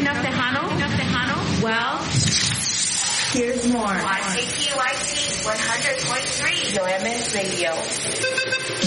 enough Tejano? Well, here's more. On KPYT 100.3 UMS Radio.